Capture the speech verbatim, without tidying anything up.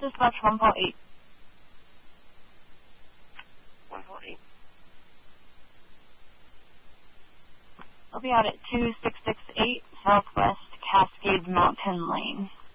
Dispatch one four eight. one four eight. I'll be out at two six six eight Southwest Cascade Mountain Lane.